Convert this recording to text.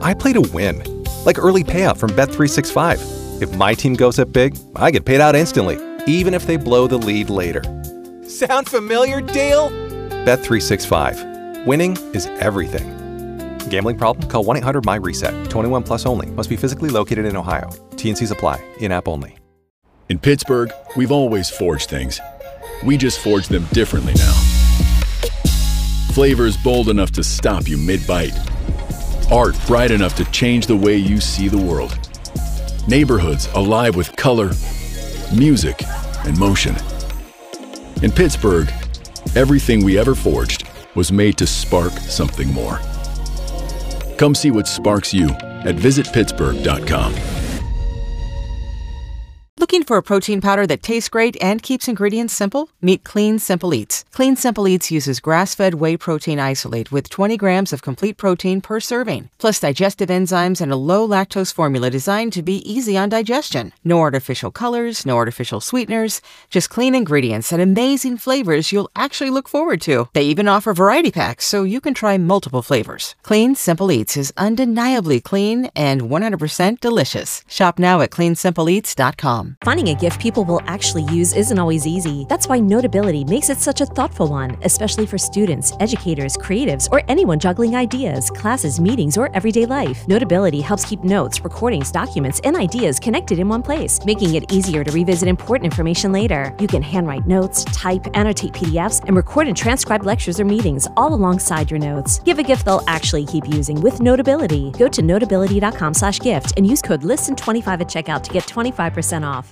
I play to win, like early payout from Bet365. If my team goes up big, I get paid out instantly, even if they blow the lead later. Sound familiar, Dale? Bet365. Winning is everything. Gambling problem? Call 1-800-MY-RESET. 21 plus only. Must be physically located in Ohio. T&Cs apply. In-app only. In Pittsburgh, we've always forged things. We just forge them differently now. Flavors bold enough to stop you mid-bite. Art bright enough to change the way you see the world. Neighborhoods alive with color, music, and motion. In Pittsburgh, everything we ever forged was made to spark something more. Come see what sparks you at visitpittsburgh.com. Looking for a protein powder that tastes great and keeps ingredients simple? Meet Clean Simple Eats. Clean Simple Eats uses grass-fed whey protein isolate with 20 grams of complete protein per serving, plus digestive enzymes and a low-lactose formula designed to be easy on digestion. No artificial colors, no artificial sweeteners, just clean ingredients and amazing flavors you'll actually look forward to. They even offer variety packs so you can try multiple flavors. Clean Simple Eats is undeniably clean and 100% delicious. Shop now at cleansimpleeats.com. Finding a gift people will actually use isn't always easy. That's why Notability makes it such a thoughtful one, especially for students, educators, creatives, or anyone juggling ideas, classes, meetings, or everyday life. Notability helps keep notes, recordings, documents, and ideas connected in one place, making it easier to revisit important information later. You can handwrite notes, type, annotate PDFs, and record and transcribe lectures or meetings all alongside your notes. Give a gift they'll actually keep using with Notability. Go to notability.com/gift and use code LISTEN25 at checkout to get 25% off.